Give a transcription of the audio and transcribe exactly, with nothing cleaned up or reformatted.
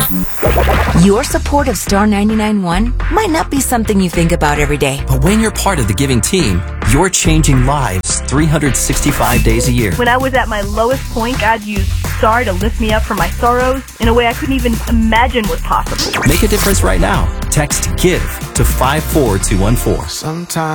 Your support of Star ninety-nine point one might not be something you think about every day. But when you're part of the giving team, you're changing lives three hundred sixty-five days a year. When I was at my lowest point, God used Star to lift me up from my sorrows in a way I couldn't even imagine was possible. Make a difference right now. Text GIVE to five four two one four. Sometimes